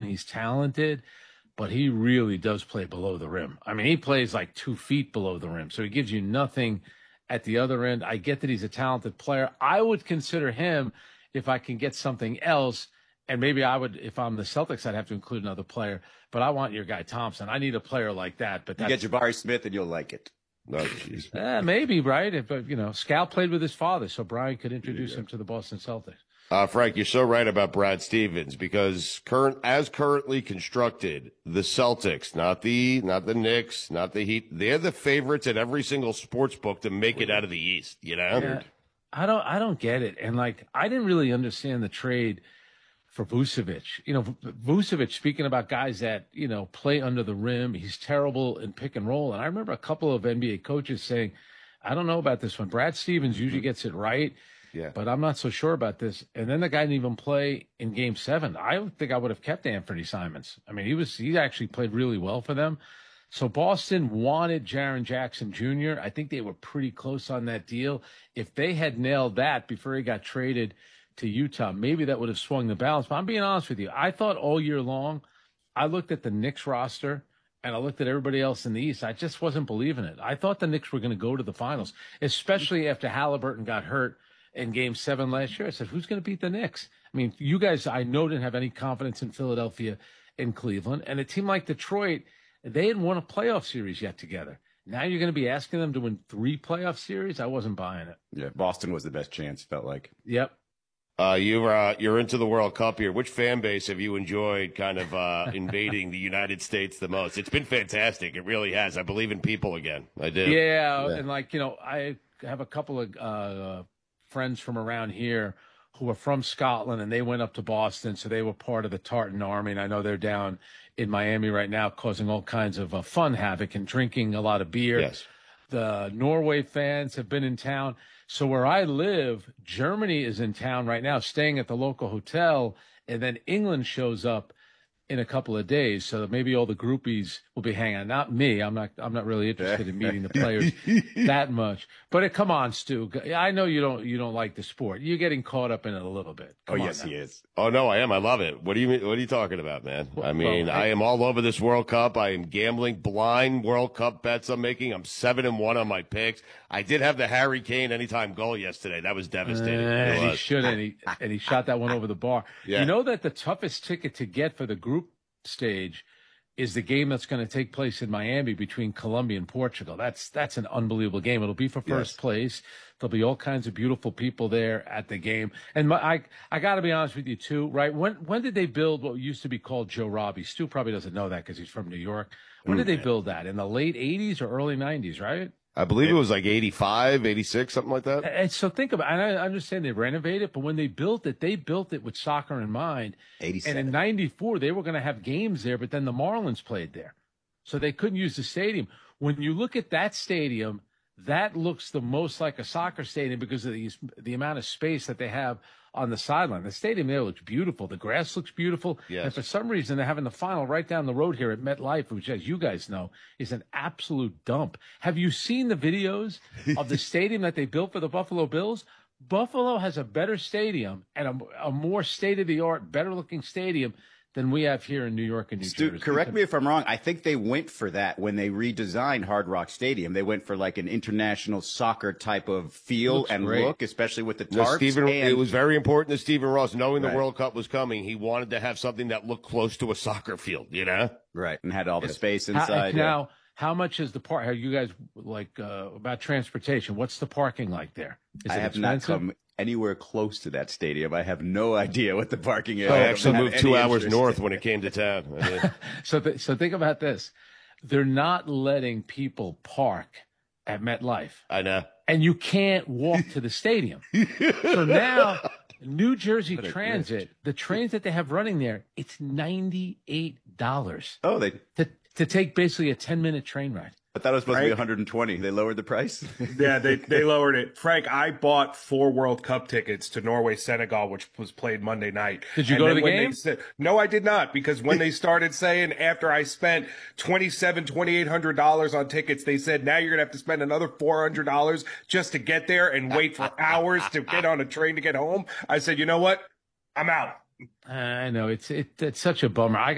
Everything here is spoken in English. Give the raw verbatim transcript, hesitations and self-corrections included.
he's talented, but he really does play below the rim. I mean, he plays like two feet below the rim, so he gives you nothing at the other end. I get that he's a talented player. I would consider him if I can get something else, and maybe I would, if I'm the Celtics, I'd have to include another player, but I want your guy Thompson. I need a player like that. But you get Jabari Smith and you'll like it. Oh, jeez. Uh, maybe, right? If, you know, Scal played with his father, so Brian could introduce him to the Boston Celtics. Uh, Frank, you're so right about Brad Stevens, because current as currently constructed, the Celtics, not the not the Knicks, not the Heat, they're the favorites at every single sports book to make it out of the East. You know, yeah, I don't I don't get it, and like I didn't really understand the trade for Vucevic. You know, Vucevic, speaking about guys that, you know, play under the rim, he's terrible in pick and roll. And I remember a couple of N B A coaches saying, I don't know about this one. Brad Stevens usually gets it right, yeah, but I'm not so sure about this. And then the guy didn't even play in game seven. I don't think I would have kept Anthony Simons. I mean, he was he actually played really well for them. So Boston wanted Jaren Jackson Junior I think they were pretty close on that deal. If they had nailed that before he got traded to Utah, maybe that would have swung the balance. But I'm being honest with you. I thought all year long, I looked at the Knicks roster and I looked at everybody else in the East. I just wasn't believing it. I thought the Knicks were going to go to the finals, especially after Halliburton got hurt in game seven last year. I said, who's going to beat the Knicks? I mean, you guys, I know, didn't have any confidence in Philadelphia and Cleveland. And a team like Detroit, they hadn't won a playoff series yet together. Now you're going to be asking them to win three playoff series? I wasn't buying it. Yeah, Boston was the best chance, felt like. Yep. Uh, you're uh, you're into the World Cup here. Which fan base have you enjoyed kind of uh, invading the United States the most? It's been fantastic. It really has. I believe in people again. I do. Yeah, yeah. And like, you know, I have a couple of uh, friends from around here who are from Scotland, and they went up to Boston, so they were part of the Tartan Army. And I know they're down in Miami right now, causing all kinds of uh, fun havoc and drinking a lot of beer. Yes. The Norway fans have been in town. So where I live, Germany is in town right now, staying at the local hotel, and then England shows up in a couple of days. So maybe all the groupies will be hanging out. Not me. I'm not I'm not really interested in meeting the players that much. But uh, come on, Stu. I know you don't you don't like the sport. You're getting caught up in it a little bit. Come oh, yes, now. he is. Oh, no, I am. I love it. What do you mean? What are you talking about, man? I mean, well, I, I am all over this World Cup. I am gambling blind World Cup bets I'm making. I'm seven and one on my picks. I did have the Harry Kane anytime goal yesterday. That was devastating. Uh, It he was. should, and he, and he shot that one over the bar. Yeah. You know that the toughest ticket to get for the group stage is the game that's going to take place in Miami between Colombia and Portugal. That's that's an unbelievable game. It'll be for first Yes. place. There'll be all kinds of beautiful people there at the game. And my, I I got to be honest with you too, right? When when did they build what used to be called Joe Robbie? Stu probably doesn't know that because he's from New York. When did they build that? In the late eighties or early nineties, right? I believe it was like eighty-five, eighty-six, something like that. And so think about it. And I understand they renovated, but when they built it, they built it with soccer in mind. eighty-seven. And in ninety-four, they were going to have games there, but then the Marlins played there. So they couldn't use the stadium. When you look at that stadium, that looks the most like a soccer stadium because of the, the amount of space that they have on the sideline. The stadium there looks beautiful. The grass looks beautiful. Yes. And for some reason, they're having the final right down the road here at MetLife, which, as you guys know, is an absolute dump. Have you seen the videos of the stadium that they built for the Buffalo Bills? Buffalo has a better stadium and a, a more state-of-the-art, better-looking stadium than we have here in New York and New Stu, Jersey. correct me if I'm wrong. I think they went for that when they redesigned Hard Rock Stadium. They went for like an international soccer type of feel Looks and great. look, especially with the No, tarps. Stephen, and, it was very important to Stephen Ross, knowing Right. the World Cup was coming. He wanted to have something that looked close to a soccer field, you know? right, and had all the space How- inside. yeah. now, how much is the park? Are you guys like uh, about transportation? What's the parking like there? Is I it have expensive? not come anywhere close to that stadium. I have no idea what the parking is. I don't actually have moved any two hours interest. north when it came to town. I mean, So, th- so think about this: they're not letting people park at MetLife, I know. and you can't walk to the stadium. So now, New Jersey What a Transit, the trains that they have running there, it's ninety-eight dollars Oh, they. to to take basically a ten-minute train ride. I thought it was supposed to be Right. one hundred twenty. They lowered the price. Yeah, they, they lowered it. Frank, I bought four World Cup tickets to Norway, Senegal, which was played Monday night. Did you And go to then the when they game? said- no, I did not, because when they started saying after I spent twenty-seven, twenty-eight hundred dollars on tickets, they said now you're gonna have to spend another four hundred dollars just to get there and wait for hours to get on a train to get home. I said, you know what? I'm out. I know it's it, it's such a bummer. I